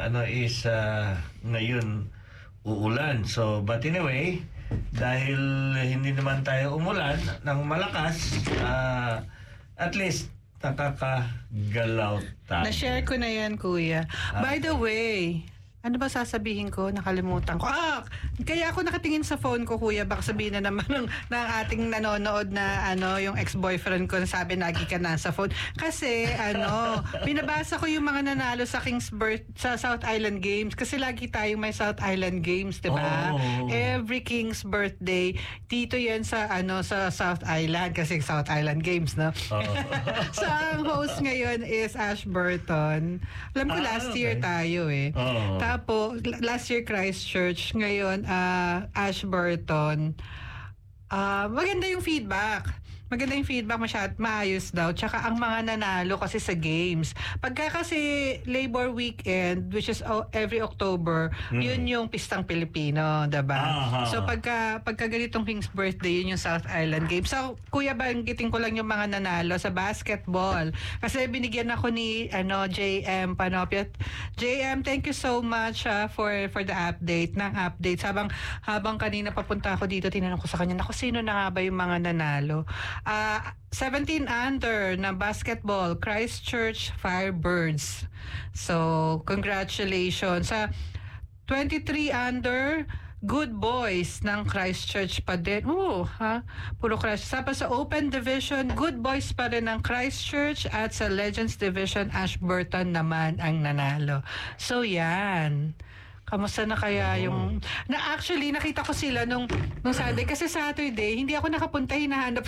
is ngayon uulan. So, but anyway, dahil hindi naman tayo umulan ng malakas, at least nakakagalaw tayo. Na-share ko na yan, Kuya. By the way, ano ba sasabihin ko? Nakalimutan ko. Kaya ako nakatingin sa phone ko, Kuya. Baka sabihin na naman ng ating nanonood na yung ex-boyfriend ko na sabi lagi ka nasa phone. Kasi binabasa ko yung mga nanalo sa sa South Island Games. Kasi lagi tayong may South Island Games, di ba? Oh. Every King's birthday, dito yan sa South Island. Kasi South Island Games, no? Oh. So, ang host ngayon is Ashburton. Alam ko last year tayo eh. Oh. Tapos, last year Christchurch, ngayon Ashburton. Maganda yung feedback. Maayos daw. Tsaka ang mga nanalo kasi sa games. Pagka kasi Labor Weekend, which is every October, yun yung Pistang Pilipino, diba? So pagka ganitong King's Birthday, yun yung South Island Games. So, Kuya, banggitin ko lang yung mga nanalo sa basketball. Kasi binigyan ako ni JM Panopia. JM, thank you so much for the update. Habang kanina papunta ako dito, tinanong ko sa kanya, sino na nga ba yung mga nanalo? 17 under na basketball, Christchurch Firebirds. So, congratulations. Sa 23 under, Good Boys ng Christchurch pa din. Puro Christchurch. Tapos sa Open Division, Good Boys pa rin ng Christchurch at sa Legends Division, Ashburton naman ang nanalo. So, yan. Kamusta na kaya yung... Actually, nakita ko sila nung Saturday. Kasi Saturday, hindi ako nakapunta, hinahanap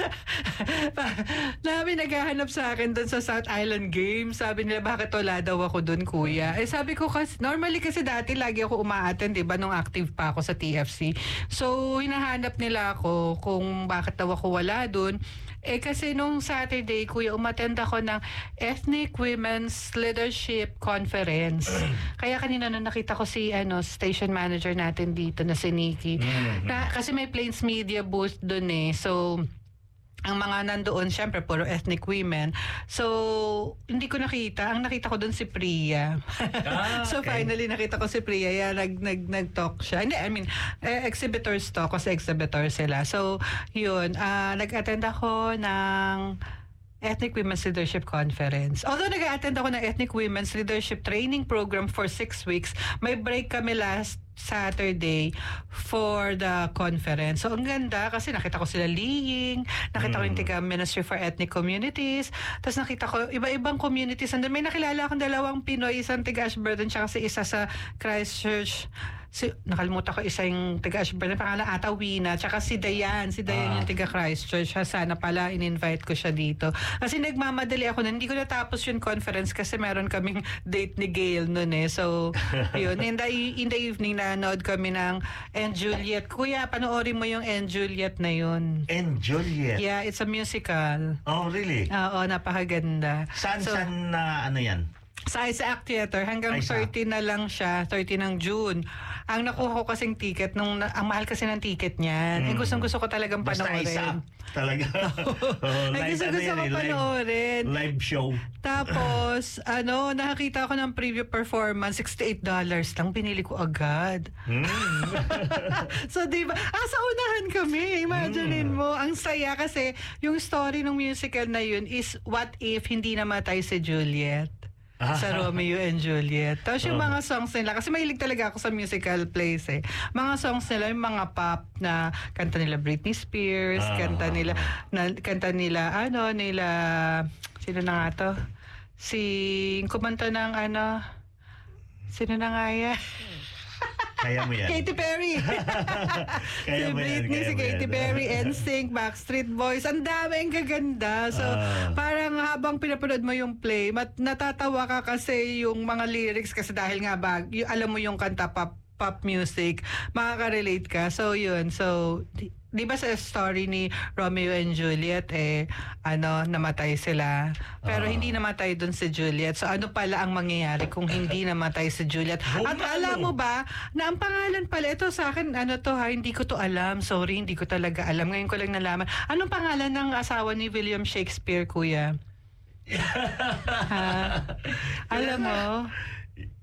namin naghahanap sa akin doon sa South Island Games. Sabi nila, bakit wala daw ako doon, Kuya? Sabi ko, normally kasi dati lagi ako umaattend, diba, nung active pa ako sa TFC. So, hinahanap nila ako kung bakit daw ako wala doon. Kasi nung Saturday, Kuya, umattend ako ng Ethnic Women's Leadership Conference. Kaya kanina nung nakita ko si station manager natin dito na si Nikki. Kasi may Plains Media booth doon eh. So, ang mga nandoon, syempre, puro ethnic women. So, hindi ko nakita. Ang nakita ko doon si Priya. So, finally, nakita ko si Priya. Nag-talk siya. Hindi, exhibitors to. Kasi exhibitors sila. So, yun. Nag-attend ako ng Ethnic Women's Leadership Conference. Although nag-attend ako ng Ethnic Women's Leadership Training Program for 6 weeks, may break kami last Saturday for the conference. So, ang ganda kasi nakita ko sila leading, nakita ko yung tiga Ministry for Ethnic Communities, tapos nakita ko iba-ibang communities. And then may nakilala akong 2 Pinoy, isang tiga Ashburton, tsaka isa sa Christchurch. Nakalimutan ko isa yung tiga Ashburton, pangalan ata Wina, tsaka si Dayan yung tiga Christchurch. Sana pala in-invite ko siya dito. Kasi nagmamadali ako nun. Hindi ko natapos yung conference kasi meron kaming date ni Gail nun eh. So, yun. In the evening, nanood kami ng And Juliet. Kuya, panoorin mo yung And Juliet na yun. And Juliet? Yeah, it's a musical. Oh, really? Oo, napakaganda. Saan na yan? Sa Isaac Theater, hanggang 30 na lang siya, 30 ng June. Ang nakuha ko kasing ticket, ang mahal kasi ng ticket niyan. Gustong-gusto ko talagang panoorin. Basta Isaac, talaga. Gusto ko panoorin. Live show. Tapos, nakakita ko ng preview performance, $68 lang, pinili ko agad. So, diba? Sa unahan kami. Imaginein mo, ang saya kasi yung story ng musical na yun is what if hindi namatay si Juliet sa Romeo and Juliet. Tapos yung mga songs nila, kasi mahilig talaga ako sa musical plays eh. Mga songs nila, yung mga pop na kanta nila Britney Spears, kanta nila, sino na nga to? Kumanta ng sino na nga yan? Kaya mo yan. Katy Perry. Si Britney, si Katy Perry, NSYNC, Backstreet Boys. Ang daming kaganda. So, parang habang pinapanood mo yung play, natatawa ka kasi yung mga lyrics kasi dahil nga alam mo yung kanta pop music, makaka-relate ka. So, yun. So, di ba sa story ni Romeo and Juliet, namatay sila. Pero hindi namatay dun si Juliet. So, ano pala ang mangyayari kung hindi namatay si Juliet? At alam mo ba, na ang pangalan pala, ito sa akin, hindi ko to alam. Sorry, hindi ko talaga alam. Ngayon ko lang nalaman. Anong pangalan ng asawa ni William Shakespeare, Kuya? Alam mo?